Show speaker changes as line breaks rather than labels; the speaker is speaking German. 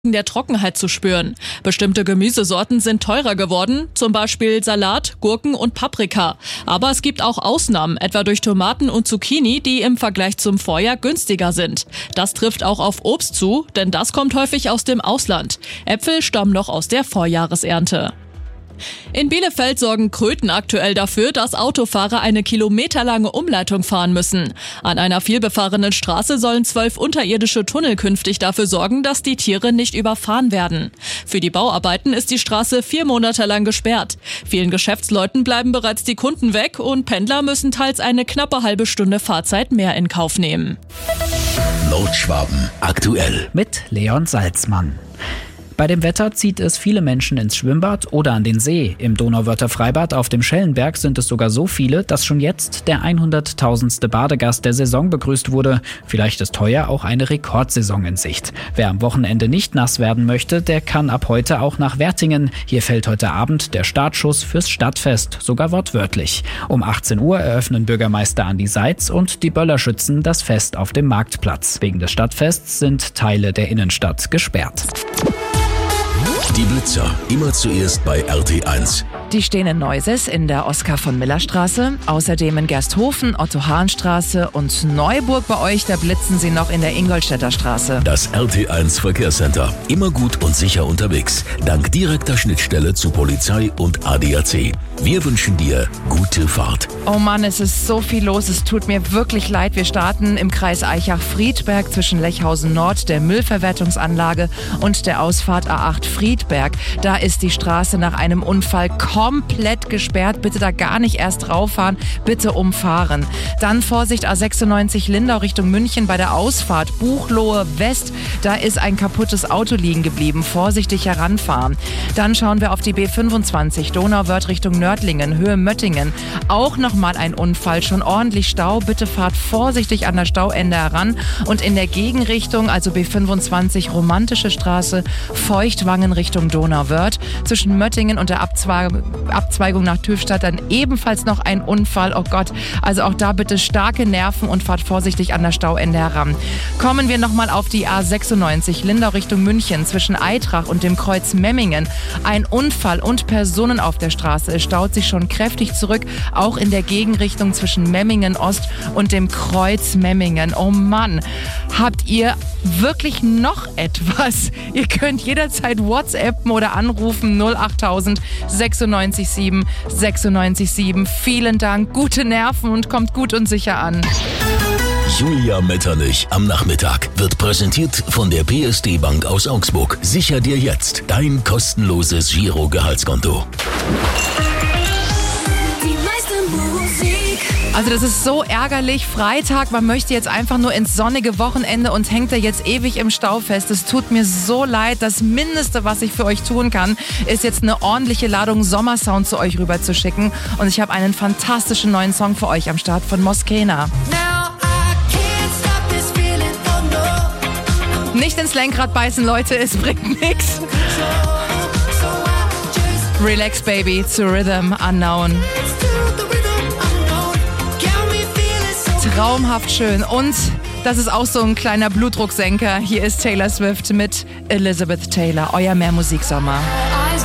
der Trockenheit zu spüren. Bestimmte Gemüsesorten sind teurer geworden, zum Beispiel Salat, Gurken und Paprika. Aber es gibt auch Ausnahmen, etwa durch Tomaten und Zucchini, die im Vergleich zum Vorjahr günstiger sind. Das trifft auch auf Obst zu, denn das kommt häufig aus dem Ausland. Äpfel stammen noch aus der Vorjahresernte. In Bielefeld sorgen Kröten aktuell dafür, dass Autofahrer eine kilometerlange Umleitung fahren müssen. An einer vielbefahrenen Straße sollen 12 unterirdische Tunnel künftig dafür sorgen, dass die Tiere nicht überfahren werden. Für die Bauarbeiten ist die Straße 4 Monate lang gesperrt. Vielen Geschäftsleuten bleiben bereits die Kunden weg und Pendler müssen teils eine knappe halbe Stunde Fahrzeit mehr in Kauf nehmen.
Nordschwaben aktuell
mit Leon Salzmann. Bei dem Wetter zieht es viele Menschen ins Schwimmbad oder an den See. Im Donauwörther Freibad auf dem Schellenberg sind es sogar so viele, dass schon jetzt der 100.000. Badegast der Saison begrüßt wurde. Vielleicht ist heuer auch eine Rekordsaison in Sicht. Wer am Wochenende nicht nass werden möchte, der kann ab heute auch nach Wertingen. Hier fällt heute Abend der Startschuss fürs Stadtfest, sogar wortwörtlich. Um 18 Uhr eröffnen Bürgermeister Andi Seitz und die Böllerschützen das Fest auf dem Marktplatz. Wegen des Stadtfests sind Teile der Innenstadt gesperrt.
Die Blitzer, immer zuerst bei RT1.
Die stehen in Neuses in der Oskar-von-Miller-Straße, außerdem in Gersthofen, Otto-Hahn-Straße und Neuburg bei euch, da blitzen sie noch in der Ingolstädter Straße.
Das RT1 Verkehrscenter, immer gut und sicher unterwegs, dank direkter Schnittstelle zu Polizei und ADAC. Wir wünschen dir gute Fahrt.
Oh Mann, es ist so viel los, es tut mir wirklich leid. Wir starten im Kreis Aichach-Friedberg zwischen Lechhausen Nord, der Müllverwertungsanlage und der Ausfahrt A8 Friedberg. Da ist die Straße nach einem Unfall komplett gesperrt. Bitte da gar nicht erst rauffahren, bitte umfahren. Dann Vorsicht A96 Lindau Richtung München bei der Ausfahrt Buchloe West. Da ist ein kaputtes Auto liegen geblieben. Vorsichtig heranfahren. Dann schauen wir auf die B25 Donauwörth Richtung Nördlingen, Höhe Möttingen. Auch nochmal ein Unfall, schon ordentlich Stau. Bitte fahrt vorsichtig an das Stauende heran. Und in der Gegenrichtung, also B25 Romantische Straße, Feuchtwangen Richtung Donauwörth. Zwischen Möttingen und der Abzweigung nach Tüfstadt dann ebenfalls noch ein Unfall. Oh Gott, also auch da bitte starke Nerven und fahrt vorsichtig an das Stauende heran. Kommen wir nochmal auf die A96 Lindau Richtung München zwischen Eitrach und dem Kreuz Memmingen. Ein Unfall und Personen auf der Straße. Es staut sich schon kräftig zurück, auch in der Gegenrichtung zwischen Memmingen Ost und dem Kreuz Memmingen. Oh Mann, habt ihr wirklich noch etwas? Ihr könnt jederzeit WhatsAppen oder anrufen 08000 967 967. Vielen Dank, gute Nerven und kommt gut und sicher an.
Julia Metternich am Nachmittag wird präsentiert von der PSD Bank aus Augsburg. Sicher dir jetzt dein kostenloses Giro-Gehaltskonto.
Also das ist so ärgerlich. Freitag, man möchte jetzt einfach nur ins sonnige Wochenende und hängt da jetzt ewig im Stau fest. Es tut mir so leid. Das Mindeste, was ich für euch tun kann, ist jetzt eine ordentliche Ladung Sommersound zu euch rüber zu schicken. Und ich habe einen fantastischen neuen Song für euch am Start von Moskena. Nicht ins Lenkrad beißen, Leute, es bringt nichts. Relax, Baby, zu Rhythm Unknown. Traumhaft schön. Und das ist auch so ein kleiner Blutdrucksenker. Hier ist Taylor Swift mit Elizabeth Taylor. Euer Mehrmusiksommer.